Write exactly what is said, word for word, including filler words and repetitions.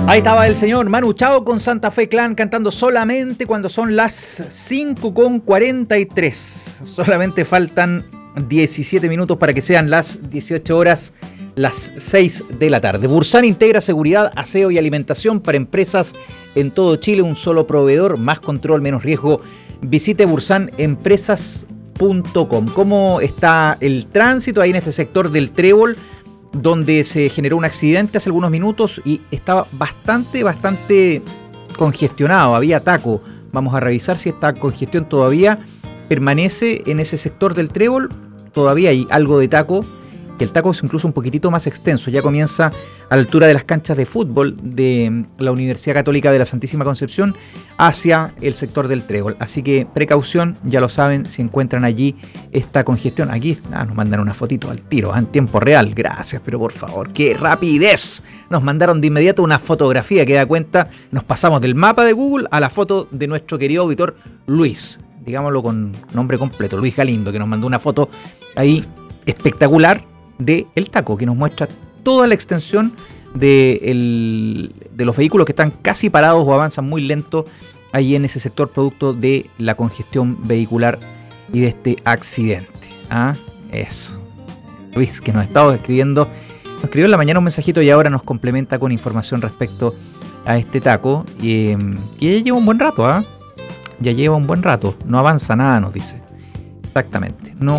Ahí estaba el señor Manu Chao con Santa Fe Clan cantando Solamente cuando son las cinco con cuarenta y tres. Solamente faltan diecisiete minutos para que sean las dieciocho horas, las seis de la tarde. Bursan integra seguridad, aseo y alimentación para empresas en todo Chile. Un solo proveedor, más control, menos riesgo. Visite bursan empresas punto com. ¿Cómo está el tránsito ahí en este sector del Trébol, donde se generó un accidente hace algunos minutos y estaba bastante, bastante congestionado? Había taco. Vamos a revisar si esta congestión todavía permanece en ese sector del Trébol. Todavía hay algo de taco, que el taco es incluso un poquitito más extenso. Ya comienza a la altura de las canchas de fútbol de la Universidad Católica de la Santísima Concepción hacia el sector del Trébol. Así que precaución, ya lo saben, si encuentran allí esta congestión. Aquí ah, nos mandan una fotito al tiro, en tiempo real. Gracias, pero por favor, ¡qué rapidez! Nos mandaron de inmediato una fotografía que da cuenta. Nos pasamos del mapa de Google a la foto de nuestro querido auditor Luis. Digámoslo con nombre completo, Luis Galindo, que nos mandó una foto ahí espectacular de el taco, que nos muestra toda la extensión de, el, de los vehículos que están casi parados o avanzan muy lento ahí en ese sector producto de la congestión vehicular y de este accidente. ¿Ah? Eso. Luis, que nos estaba escribiendo, nos escribió en la mañana un mensajito y ahora nos complementa con información respecto a este taco, y, y ya lleva un buen rato, ¿ah? Ya lleva un buen rato, no avanza nada, nos dice. Exactamente, no